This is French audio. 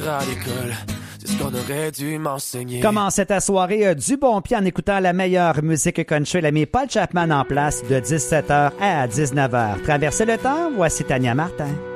à l'école, c'est ce qu'on aurait dû m'enseigner. Commencez ta soirée du bon pied en écoutant la meilleure musique country, l'ami Paul Chapman en place de 17h à 19h. Traversez le temps, voici Tania Martin.